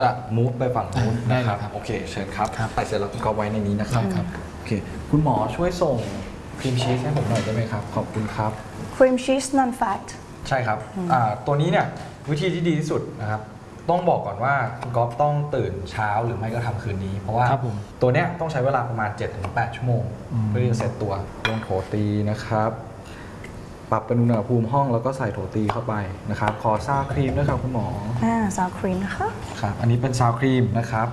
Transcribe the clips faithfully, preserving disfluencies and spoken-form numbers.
จะมูฟไปฝั่งนู้นนะครับโอเคเชิญครับใส่เสร็จแล้วก็ไว้ในนี้นะครับโอเคคุณหมอช่วยส่งครีมชีสให้ผมหน่อยได้ไหมครับขอบคุณครับครีมชีส non fat ใช่ครับตัวนี้เนี่ยวิธีที่ดีที่สุดนะครับต้องบอกก่อนว่าคุณก๊อฟต้องตื่นเช้าหรือไม่ก็ทำคืนนี้เพราะว่าตัวเนี้ยต้องใช้เวลาประมาณ เจ็ดถึงแปด ชั่วโมงเพื่อที่จะเสร็จตัวลงโถตีนะครับปรับเป็นอุณหภูมิห้องแล้วก็ใส่โถตีเข้าไปนะครับขอซาวครีมด้วยครับคุณหมออ่าซาวครีมนะคะครับอันนี้เป็นซาวครีมนะครับ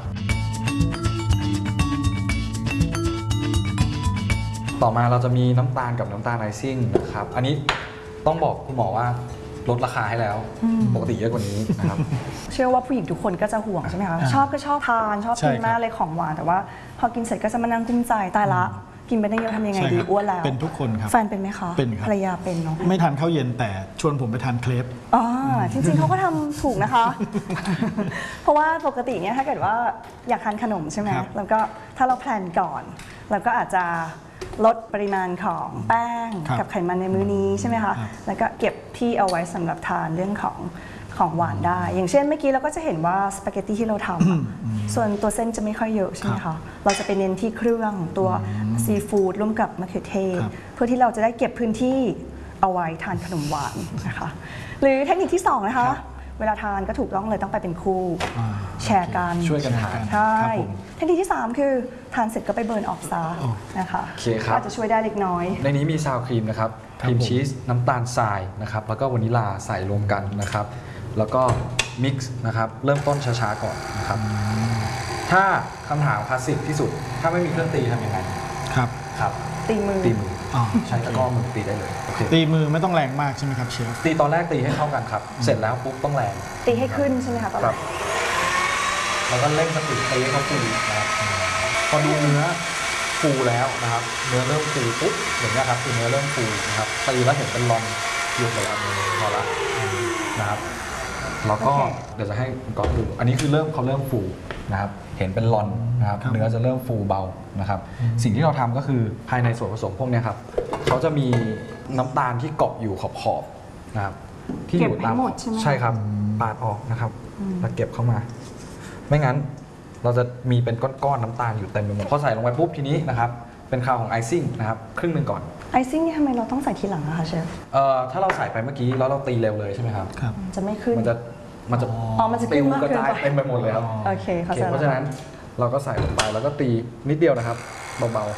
ต่อมาเราจะมีน้ำตาลกับน้ำตาลไอซิ่งนะครับอันนี้ต้องบอกคุณหมอว่าลดราคาให้แล้วปกติเยอะกว่านี้นะครับเชื่อว่าผู้หญิงทุกคนก็จะห่วงใช่ไหมคะชอบก็ชอบทานชอบกินมากเลยของหวานแต่ว่าพอกินเสร็จก็จะมานั่งกุ้มใจตายละกินไปได้เยอะทำยังไงดีอ้วนแล้วเป็นทุกคนครับแฟนเป็นไหมคะเป็นครับภรรยาเป็นเนาะไม่ทานข้าวเย็นแต่ชวนผมไปทานเครปอ๋อจริงๆเขาก็ทำถูกนะคะเพราะว่าปกติเนี่ยถ้าเกิดว่าอยากทานขนมใช่ไหมแล้วก็ถ้าเราแพลนก่อนเราก็อาจจะลดปริมาณของแป้งกับไขมันในมื้อนี้ใช่ไหมคะแล้วก็เก็บที่เอาไว้สำหรับทานเรื่องของของหวานได้อย่างเช่นเมื่อกี้เราก็จะเห็นว่าสปาเกตตี้ที่เราทำส่วนตัวเส้นจะไม่ค่อยเยอะใช่ไหมคะเราจะไปเน้นที่เครื่องตัวซีฟู้ดร่วมกับมะเขือเทศเพื่อที่เราจะได้เก็บพื้นที่เอาไว้ทานขนมหวานนะคะหรือเทคนิคที่สองนะคะเวลาทานก็ถูกต้องเลยต้องไปเป็นคู่แชร์กันช่วยกันทานใช่เทคนิคที่สามคือทานเสร็จก็ไปเบิร์นออกซะนะคะก็จะช่วยได้เล็กน้อยในนี้มีซาวครีมนะครับครีมชีสน้ำตาลทรายนะครับแล้วก็วานิลลาใส่รวมกันนะครับแล้วก็มิกซ์นะครับเริ่มต้นช้าๆก่อนนะครับถ้าคำถามคลาสสิกที่สุดถ้าไม่มีเครื่องตีทำยังไงครับครับตีมือตีมือใช้ตะกร้อมือตีได้เลยโอเคตีมือไม่ต้องแรงมากใช่ไหมครับเชฟตีตอนแรกตีให้เข้ากันครับเสร็จแล้วปุ๊บต้องแรงตีให้ขึ้นใช่ไหมคะตอนแรกแล้วก็เร่งสปีดตีให้เขาฟูนะครับพอดูเนื้อฟูแล้วนะครับเนื้อเริ่มฟูปุ๊บอย่างนี้ครับคือเนื้อเริ่มฟูนะครับตีแล้วเห็นเป็นรอนหยุดเลยพอละนะครับแล้วก็เดี๋ยวจะให้คุณก๊อฟดูอันนี้คือเริ่มเขาเริ่มฟูนะครับเห็นเป็นรอนนะครับเนื้อจะเริ่มฟูเบานะครับสิ่งที่เราทำก็คือภายในส่วนผสมพวกนี้ครับเขาจะมีน้ำตาลที่เกาะอยู่ขอบๆนะครับที่อยู่ตามใช่ครับปาดออกนะครับแล้วเก็บเข้ามาไม่งั้นเราจะมีเป็นก้อนๆน้ำตาลอยู่เต็มไปหมดพอใส่ลงไปปุ๊บทีนี้นะครับเป็นคราวของไอซิ่งนะครับครึ่งหนึ่งก่อนไอซิ่งนี่ทำไมเราต้องใส่ทีหลังอะคะเชฟเอ่อถ้าเราใส่ไปเมื่อกี้แล้วเราตีเร็วเลยใช่ไหมครับครับจะไม่ขึ้นมันจะมันจะอ๋อมันจะขึ้นกระจายเต็มไปหมดเลยครับโอเคเข้าใจเพราะฉะนั้นเราก็ใส่ลงไปแล้วก็ตีนิดเดียวนะครับเบา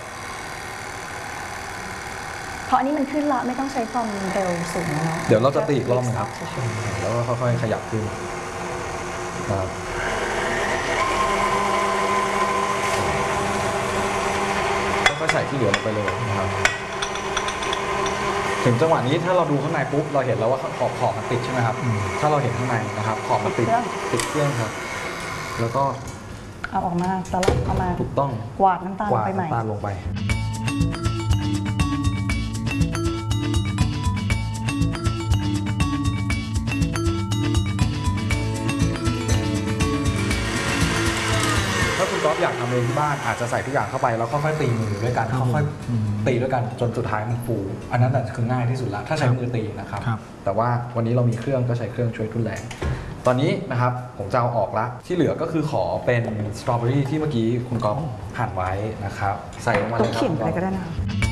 ๆเพราะอันนี้มันขึ้นละไม่ต้องใช้ความเร็วสูงเนาะเดี๋ยวเราจะตีอีกรอบนึงครับแล้วก็ค่อยๆขยับขึ้นครับก็ใส่ที่เหลือลงไปเลยนะครับถึงจังหวะนี้ถ้าเราดูข้างในปุ๊บเราเห็นแล้วว่าขอบขอบมันติดใช่ไหมครับถ้าเราเห็นข้างในนะครับขอบมันติดติดเครื่องครับแล้วก็เอาออกมาสลับเอามาถูกต้องกวาดน้ำตาลไปใหม่กวาดน้ำตาลลงไปถ้าคุณก๊อฟอยากทำเองที่บ้านอาจจะใส่ทุกอย่างเข้าไปแล้วค่อยๆตีมือด้วยกันค่อยๆตีด้วยกันจนสุดท้ายมันฟูอันนั้นคือง่ายที่สุดแล้วถ้าใช้มือตีนะครับแต่ว่าวันนี้เรามีเครื่องก็ใช้เครื่องช่วยทุนแรงตอนนี้นะครับผมจะเอาออกละที่เหลือก็คือขอเป็นสตรอเบอรี่ที่เมื่อกี้คุณก๊อฟหั่นไว้นะครับใส่ลงมาเลยครับต้องเขียนอะไรก็ได้นะ